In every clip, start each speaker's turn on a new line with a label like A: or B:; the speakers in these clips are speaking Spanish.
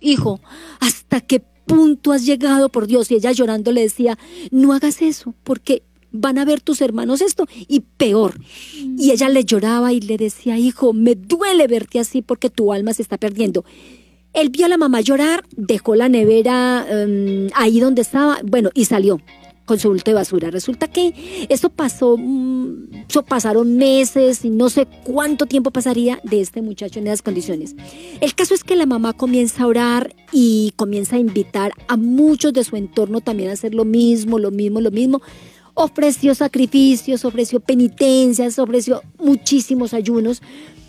A: hijo, ¿hasta qué punto has llegado, por Dios? Y ella llorando le decía, no hagas eso, porque van a ver tus hermanos esto y peor. Y ella le lloraba y le decía, hijo, me duele verte así porque tu alma se está perdiendo. Él vio a la mamá llorar, dejó la nevera ahí donde estaba, bueno, y salió con su bulto de basura. Resulta que eso pasaron meses y no sé cuánto tiempo pasaría de este muchacho en esas condiciones. El caso es que la mamá comienza a orar y comienza a invitar a muchos de su entorno también a hacer lo mismo. Ofreció sacrificios, ofreció penitencias, ofreció muchísimos ayunos.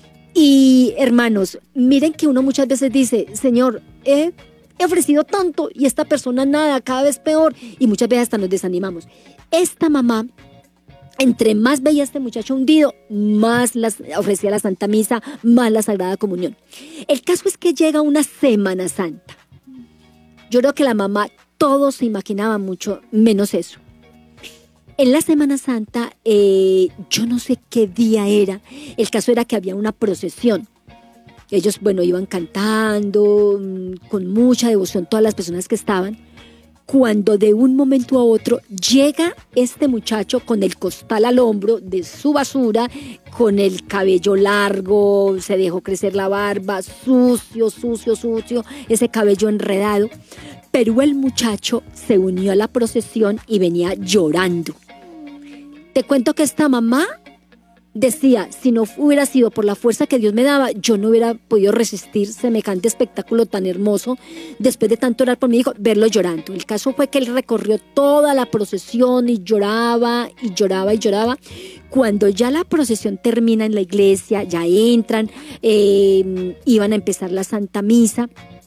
A: Y hermanos, miren que uno muchas veces dice, Señor, he ofrecido tanto y esta persona nada, cada vez peor, y muchas veces hasta nos desanimamos. Esta mamá, entre más veía a este muchacho hundido, más ofrecía la Santa Misa, más la Sagrada Comunión. El caso es que llega una Semana Santa. Yo creo que la mamá todos se imaginaba mucho, menos eso. En la Semana Santa, yo no sé qué día era, el caso era que había una procesión. Ellos, bueno, iban cantando con mucha devoción todas las personas que estaban, cuando de un momento a otro llega este muchacho con el costal al hombro de su basura, con el cabello largo, se dejó crecer la barba, sucio, ese cabello enredado. Pero el muchacho se unió a la procesión y venía llorando. Te cuento que esta mamá decía, si no hubiera sido por la fuerza que Dios me daba, yo no hubiera podido resistir semejante espectáculo tan hermoso. Después de tanto orar por mi hijo, verlo llorando. El caso fue que él recorrió toda la procesión y lloraba y lloraba y lloraba. Cuando ya la procesión termina en la iglesia, ya entran, iban a empezar la Santa Misa.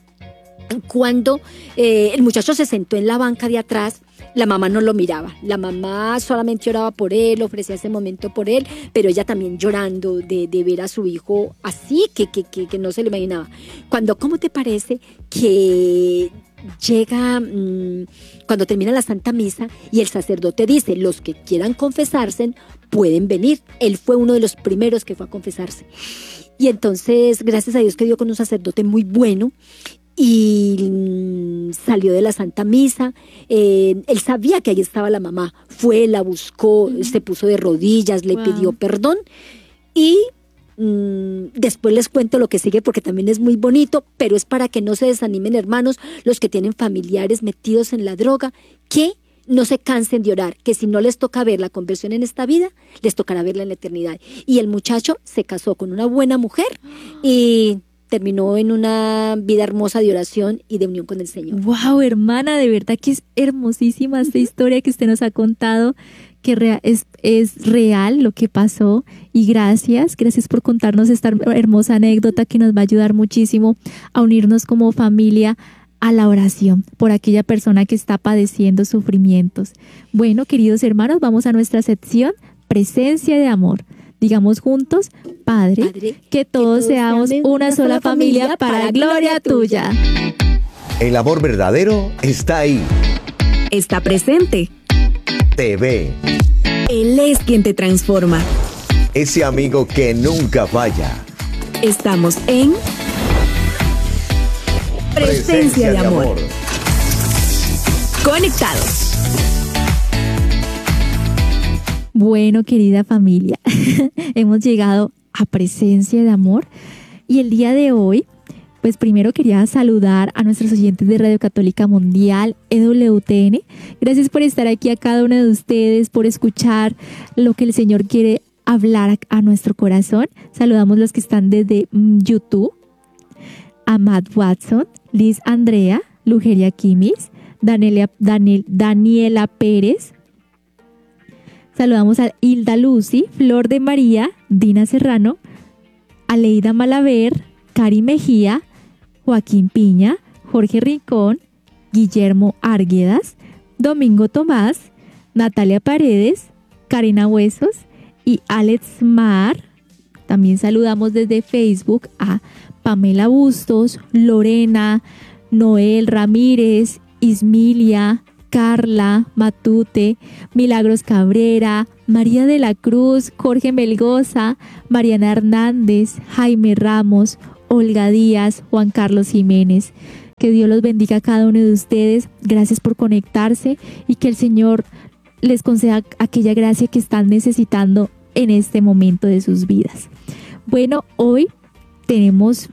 A: Cuando el muchacho se sentó en la banca de atrás, la mamá no lo miraba. La mamá solamente oraba por él, ofrecía ese momento por él, pero ella también llorando de ver a su hijo así, que no se lo imaginaba. ¿Cómo te parece que llega, cuando termina la Santa Misa y el sacerdote dice, los que quieran confesarse pueden venir? Él fue uno de los primeros que fue a confesarse. Y entonces, gracias a Dios que dio con un sacerdote muy bueno, y salió de la Santa Misa. Él sabía que ahí estaba la mamá, fue, la buscó, se puso de rodillas, le pidió perdón y después les cuento lo que sigue porque también es muy bonito, pero es para que no se desanimen, hermanos, los que tienen familiares metidos en la droga, que no se cansen de orar, que si no les toca ver la conversión en esta vida, les tocará verla en la eternidad. Y el muchacho se casó con una buena mujer y terminó en una vida hermosa de oración y de unión con el Señor.
B: ¡Wow, hermana! De verdad que es hermosísima esta historia que usted nos ha contado, que es real lo que pasó. Y gracias por contarnos esta hermosa anécdota que nos va a ayudar muchísimo a unirnos como familia a la oración por aquella persona que está padeciendo sufrimientos. Bueno, queridos hermanos, vamos a nuestra sección Presencia de Amor. Digamos juntos, Padre, que todos seamos una sola familia para gloria tuya.
C: El amor verdadero está ahí.
D: Está presente.
C: Te ve.
D: Él es quien te transforma.
C: Ese amigo que nunca falla.
D: Estamos en Presencia de Amor. Conectados.
B: Bueno, querida familia, hemos llegado a Presencia de Amor y el día de hoy, pues primero quería saludar a nuestros oyentes de Radio Católica Mundial, EWTN. Gracias por estar aquí a cada uno de ustedes, por escuchar lo que el Señor quiere hablar a nuestro corazón. Saludamos los que están desde YouTube, a Matt Watson, Liz Andrea, Lugeria Kimis, Daniela Pérez. Saludamos a Hilda Lucy, Flor de María, Dina Serrano, Aleida Malaver, Cari Mejía, Joaquín Piña, Jorge Rincón, Guillermo Arguedas, Domingo Tomás, Natalia Paredes, Karina Huesos y Alex Mar. También saludamos desde Facebook a Pamela Bustos, Lorena, Noel Ramírez, Ismilia, Carla Matute, Milagros Cabrera, María de la Cruz, Jorge Melgoza, Mariana Hernández, Jaime Ramos, Olga Díaz, Juan Carlos Jiménez. Que Dios los bendiga a cada uno de ustedes. Gracias por conectarse y que el Señor les conceda aquella gracia que están necesitando en este momento de sus vidas. Bueno, hoy tenemos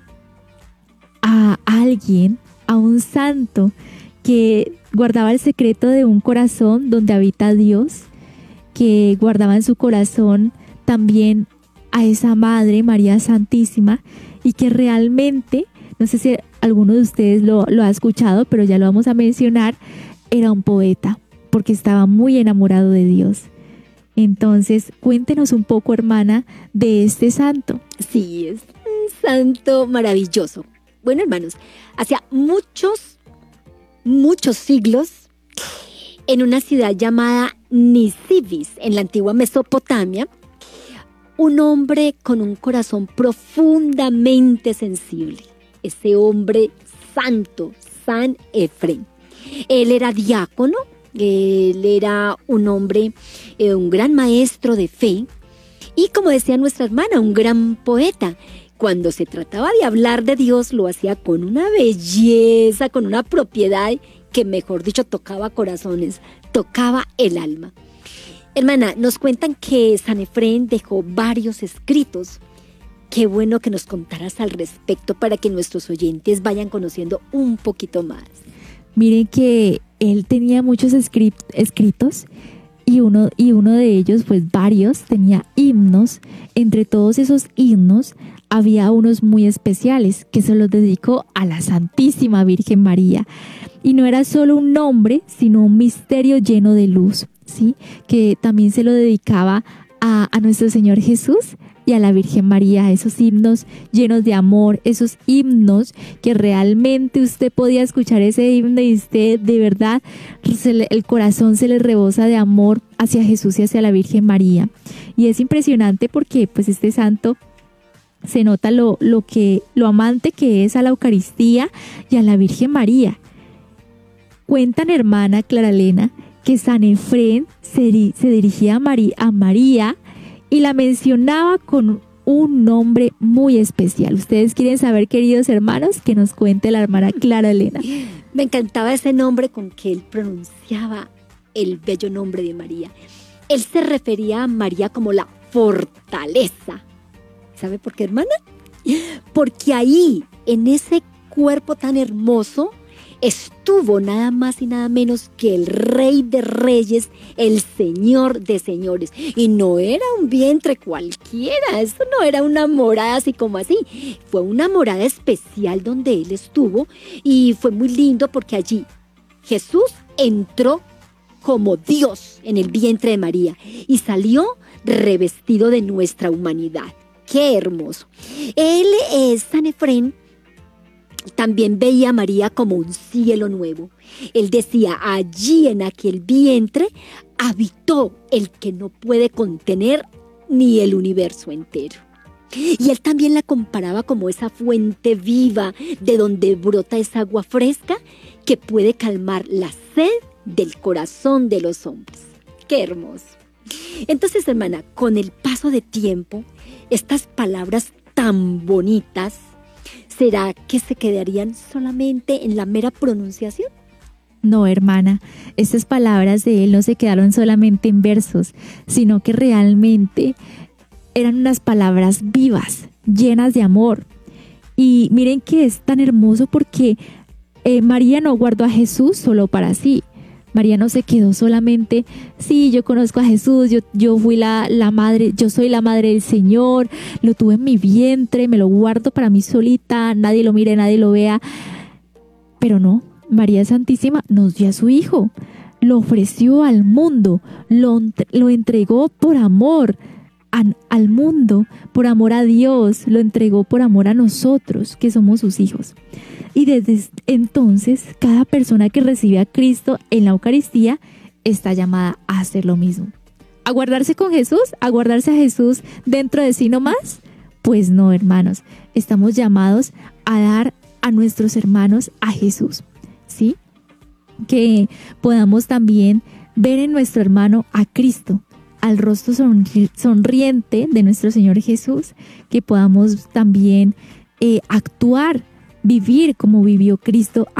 B: a alguien, a un santo que guardaba el secreto de un corazón donde habita Dios, que guardaba en su corazón también a esa Madre María Santísima, y que realmente, no sé si alguno de ustedes lo ha escuchado, pero ya lo vamos a mencionar, era un poeta, porque estaba muy enamorado de Dios. Entonces, cuéntenos un poco, hermana, de este santo.
A: Sí, es un santo maravilloso. Bueno, hermanos, hacía muchos siglos, en una ciudad llamada Nisibis, en la antigua Mesopotamia, un hombre con un corazón profundamente sensible. Ese hombre santo, San Efrén. Él era diácono, él era un hombre, un gran maestro de fe y, como decía nuestra hermana, un gran poeta. Cuando se trataba de hablar de Dios, lo hacía con una belleza, con una propiedad que, mejor dicho, tocaba corazones, tocaba el alma. Hermana, nos cuentan que San Efrén dejó varios escritos. Qué bueno que nos contaras al respecto para que nuestros oyentes vayan conociendo un poquito más.
B: Miren que él tenía muchos escritos y uno de ellos, pues varios, tenía himnos. Entre todos esos himnos había unos muy especiales que se los dedicó a la Santísima Virgen María. Y no era solo un nombre, sino un misterio lleno de luz, ¿sí? Que también se lo dedicaba a nuestro Señor Jesús y a la Virgen María, esos himnos llenos de amor, esos himnos que realmente usted podía escuchar ese himno y usted de verdad el corazón se le rebosa de amor hacia Jesús y hacia la Virgen María. Y es impresionante porque pues este santo se nota lo amante que es a la Eucaristía y a la Virgen María. Cuentan, hermana Clara Elena, que San Efrén se dirigía a María y la mencionaba con un nombre muy especial. ¿Ustedes quieren saber, queridos hermanos? Que nos cuente la hermana Clara Elena.
A: Me encantaba ese nombre con que él pronunciaba el bello nombre de María. Él se refería a María como la fortaleza. ¿Sabe por qué, hermana? Porque ahí, en ese cuerpo tan hermoso, estuvo nada más y nada menos que el Rey de Reyes, el Señor de Señores. Y no era un vientre cualquiera, eso no era una morada así como así. Fue una morada especial donde él estuvo y fue muy lindo porque allí Jesús entró como Dios en el vientre de María y salió revestido de nuestra humanidad. ¡Qué hermoso! Él, San Efrén, también veía a María como un cielo nuevo. Él decía, allí en aquel vientre habitó el que no puede contener ni el universo entero. Y él también la comparaba como esa fuente viva de donde brota esa agua fresca que puede calmar la sed del corazón de los hombres. ¡Qué hermoso! Entonces, hermana, con el paso de tiempo, estas palabras tan bonitas, ¿será que se quedarían solamente en la mera pronunciación?
B: No, hermana, estas palabras de él no se quedaron solamente en versos, sino que realmente eran unas palabras vivas, llenas de amor. Y miren que es tan hermoso porque María no guardó a Jesús solo para sí. María no se quedó solamente, sí, yo conozco a Jesús, yo fui la madre, yo soy la madre del Señor, lo tuve en mi vientre, me lo guardo para mí solita, nadie lo mire, nadie lo vea. Pero no, María Santísima nos dio a su Hijo, lo ofreció al mundo, lo entregó por amor al mundo, por amor a Dios, lo entregó por amor a nosotros, que somos sus hijos. Y desde entonces, cada persona que recibe a Cristo en la Eucaristía está llamada a hacer lo mismo. ¿A guardarse con Jesús? ¿A guardarse a Jesús dentro de sí nomás? Pues no, hermanos. Estamos llamados a dar a nuestros hermanos a Jesús, ¿sí? Que podamos también ver en nuestro hermano a Cristo, al rostro sonriente de nuestro Señor Jesús, que podamos también actuar vivir como vivió Cristo